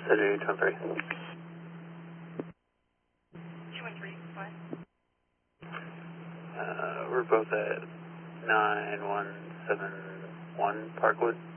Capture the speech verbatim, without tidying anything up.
City two one three. two one three, what? Uh, we're both at nine one seven one Parkwood.